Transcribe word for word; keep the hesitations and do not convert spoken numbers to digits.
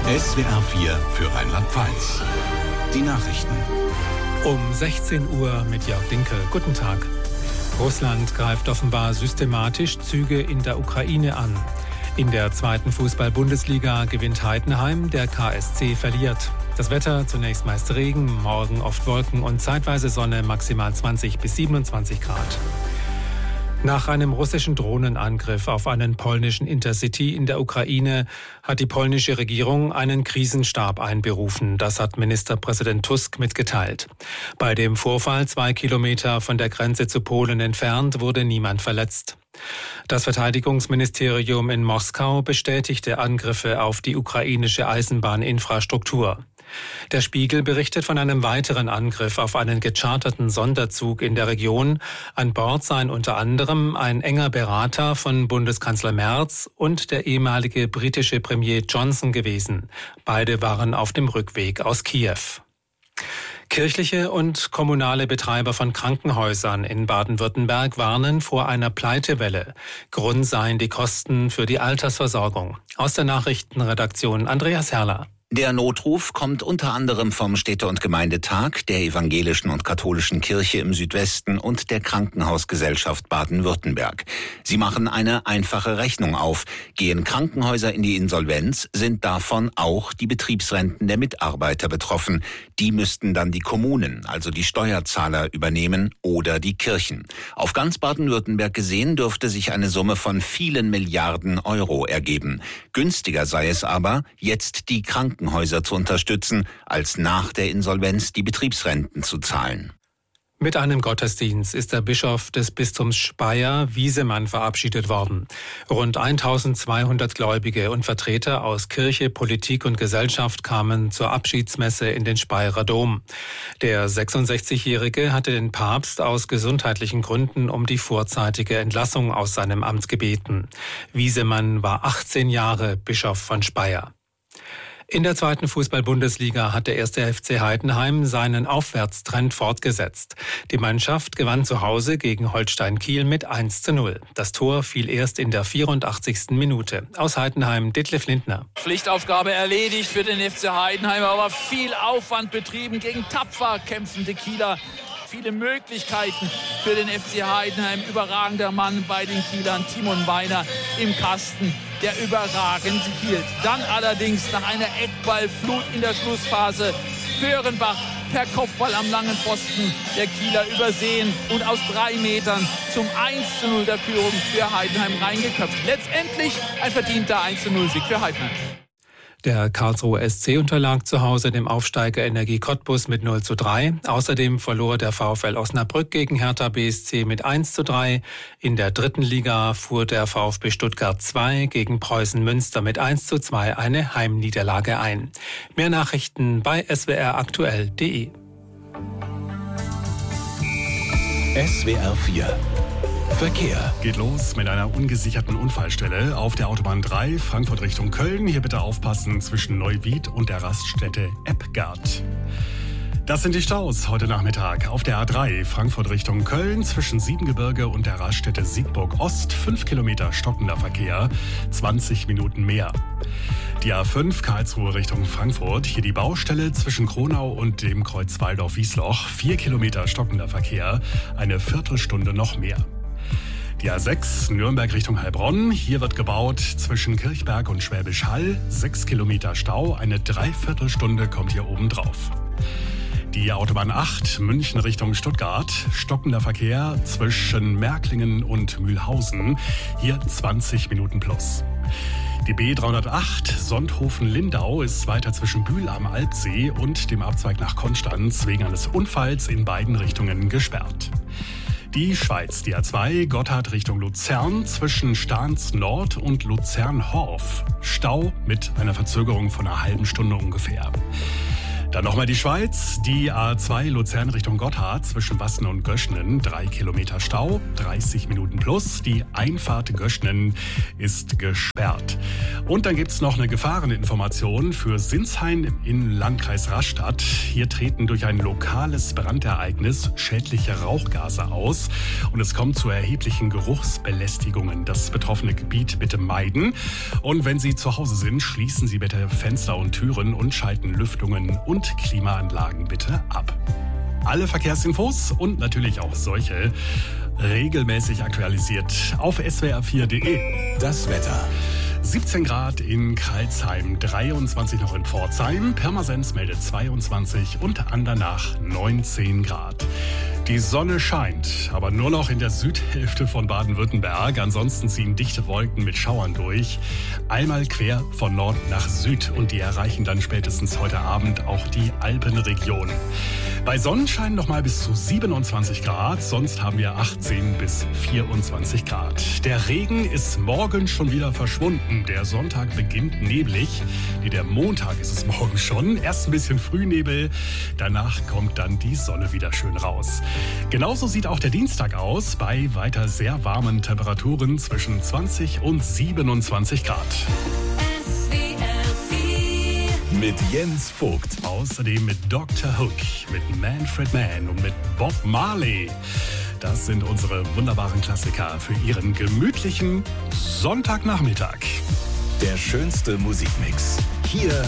S W R vier für Rheinland-Pfalz. Die Nachrichten. Um sechzehn Uhr mit Jörg Dinkel. Guten Tag. Russland greift offenbar systematisch Züge in der Ukraine an. In der zweiten Fußball-Bundesliga gewinnt Heidenheim, der K S C verliert. Das Wetter, zunächst meist Regen, morgen oft Wolken und zeitweise Sonne, maximal zwanzig bis siebenundzwanzig Grad. Nach einem russischen Drohnenangriff auf einen polnischen Intercity in der Ukraine hat die polnische Regierung einen Krisenstab einberufen. Das hat Ministerpräsident Tusk mitgeteilt. Bei dem Vorfall zwei Kilometer von der Grenze zu Polen entfernt wurde niemand verletzt. Das Verteidigungsministerium in Moskau bestätigte Angriffe auf die ukrainische Eisenbahninfrastruktur. Der Spiegel berichtet von einem weiteren Angriff auf einen gecharterten Sonderzug in der Region. An Bord seien unter anderem ein enger Berater von Bundeskanzler Merz und der ehemalige britische Premier Johnson gewesen. Beide waren auf dem Rückweg aus Kiew. Kirchliche und kommunale Betreiber von Krankenhäusern in Baden-Württemberg warnen vor einer Pleitewelle. Grund seien die Kosten für die Altersversorgung. Aus der Nachrichtenredaktion Andreas Herrler. Der Notruf kommt unter anderem vom Städte- und Gemeindetag, der Evangelischen und Katholischen Kirche im Südwesten und der Krankenhausgesellschaft Baden-Württemberg. Sie machen eine einfache Rechnung auf. Gehen Krankenhäuser in die Insolvenz, sind davon auch die Betriebsrenten der Mitarbeiter betroffen. Die müssten dann die Kommunen, also die Steuerzahler, übernehmen oder die Kirchen. Auf ganz Baden-Württemberg gesehen dürfte sich eine Summe von vielen Milliarden Euro ergeben. Günstiger sei es aber, jetzt die Krankenhäuser Krankenhäuser zu unterstützen, als nach der Insolvenz die Betriebsrenten zu zahlen. Mit einem Gottesdienst ist der Bischof des Bistums Speyer, Wiesemann, verabschiedet worden. Rund eintausendzweihundert Gläubige und Vertreter aus Kirche, Politik und Gesellschaft kamen zur Abschiedsmesse in den Speyerer Dom. Der sechsundsechzigjährige hatte den Papst aus gesundheitlichen Gründen um die vorzeitige Entlassung aus seinem Amt gebeten. Wiesemann war achtzehn Jahre Bischof von Speyer. In der zweiten Fußball-Bundesliga hat der erste F C Heidenheim seinen Aufwärtstrend fortgesetzt. Die Mannschaft gewann zu Hause gegen Holstein Kiel mit eins zu null. Das Tor fiel erst in der vierundachtzigsten Minute. Aus Heidenheim Detlef Lindner. Pflichtaufgabe erledigt für den F C Heidenheim, aber viel Aufwand betrieben gegen tapfer kämpfende Kieler. Viele Möglichkeiten für den F C Heidenheim. Überragender Mann bei den Kielern, Timon Weiner im Kasten, der überragend hielt. Dann allerdings nach einer Eckballflut in der Schlussphase Föhrenbach per Kopfball am langen Pfosten der Kieler übersehen und aus drei Metern zum eins zu null der Führung für Heidenheim reingeköpft. Letztendlich ein verdienter eins zu null Sieg für Heidenheim. Der Karlsruher S C unterlag zu Hause dem Aufsteiger Energie Cottbus mit null zu drei. Außerdem verlor der VfL Osnabrück gegen Hertha B S C mit eins zu drei. In der dritten Liga fuhr der VfB Stuttgart zwei gegen Preußen Münster mit eins zu zwei eine Heimniederlage ein. Mehr Nachrichten bei s w r aktuell punkt d e. S W R vier Verkehr. Geht los mit einer ungesicherten Unfallstelle auf der Autobahn drei, Frankfurt Richtung Köln. Hier bitte aufpassen zwischen Neuwied und der Raststätte Eppgard. Das sind die Staus heute Nachmittag. Auf der A drei, Frankfurt Richtung Köln, zwischen Siebengebirge und der Raststätte Siegburg Ost, fünf Kilometer stockender Verkehr, zwanzig Minuten mehr. Die A fünf, Karlsruhe Richtung Frankfurt, hier die Baustelle zwischen Kronau und dem Kreuz Waldorf-Wiesloch, vier Kilometer stockender Verkehr, eine Viertelstunde noch mehr. Die A sechs, Nürnberg Richtung Heilbronn. Hier wird gebaut zwischen Kirchberg und Schwäbisch Hall. Sechs Kilometer Stau, eine Dreiviertelstunde kommt hier oben drauf. Die Autobahn acht, München Richtung Stuttgart. Stockender Verkehr zwischen Märklingen und Mühlhausen. Hier zwanzig Minuten plus. Die B dreihundertacht, Sonthofen-Lindau, ist weiter zwischen Bühl am Alpsee und dem Abzweig nach Konstanz wegen eines Unfalls in beiden Richtungen gesperrt. Die Schweiz, die A zwei, Gotthard Richtung Luzern, zwischen Stahns Nord und Luzern-Horf. Stau mit einer Verzögerung von einer halben Stunde ungefähr. Dann nochmal die Schweiz, die A zwei Luzern Richtung Gotthard zwischen Wassen und Göschnen, drei Kilometer Stau, dreißig Minuten plus. Die Einfahrt Göschnen ist gesperrt. Und dann gibt es noch eine Gefahreninformation für Sinsheim im Landkreis Rastatt. Hier treten durch ein lokales Brandereignis schädliche Rauchgase aus und es kommt zu erheblichen Geruchsbelästigungen. Das betroffene Gebiet bitte meiden. Und wenn Sie zu Hause sind, schließen Sie bitte Fenster und Türen und schalten Lüftungen und Klimaanlagen bitte ab. Alle Verkehrsinfos und natürlich auch solche regelmäßig aktualisiert auf S W R vier Punkt de. Das Wetter. siebzehn Grad in Karlsheim, dreiundzwanzig noch in Pforzheim, Pirmasens meldet zweiundzwanzig und Andernach neunzehn Grad. Die Sonne scheint, aber nur noch in der Südhälfte von Baden-Württemberg. Ansonsten ziehen dichte Wolken mit Schauern durch. Einmal quer von Nord nach Süd und die erreichen dann spätestens heute Abend auch die Alpenregion. Bei Sonnenschein noch mal bis zu siebenundzwanzig Grad, sonst haben wir achtzehn bis vierundzwanzig Grad. Der Regen ist morgen schon wieder verschwunden. Der Sonntag beginnt neblig. Nee, der Montag ist es morgen schon. Erst ein bisschen Frühnebel, danach kommt dann die Sonne wieder schön raus. Genauso sieht auch der Dienstag aus, bei weiter sehr warmen Temperaturen zwischen zwanzig und siebenundzwanzig Grad. S W R vier Mit Jens Vogt. Außerdem mit Doktor Hook, mit Manfred Mann und mit Bob Marley. Das sind unsere wunderbaren Klassiker für Ihren gemütlichen Sonntagnachmittag. Der schönste Musikmix. Hier